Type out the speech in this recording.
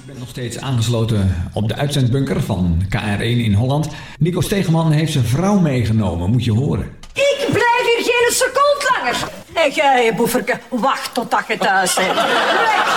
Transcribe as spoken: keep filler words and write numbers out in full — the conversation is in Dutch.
ben nog steeds aangesloten op de uitzendbunker van K R één in Holland. Nico Stegeman heeft zijn vrouw meegenomen, moet je horen. Ik blijf hier geen seconde langer. En jij, boeferke, wacht totdat je thuis bent. Weg.